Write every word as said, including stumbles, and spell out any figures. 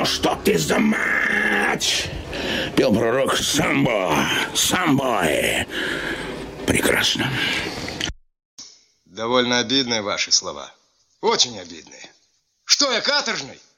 что ты за мать? Пел пророк самбо, самбой. Прекрасно. Довольно обидные ваши слова. Очень обидные. Что я, каторжный?